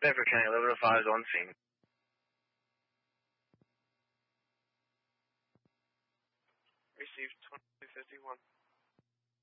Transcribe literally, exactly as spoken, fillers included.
Bedford County, eleven oh five is on scene. Received twenty-two fifty-one.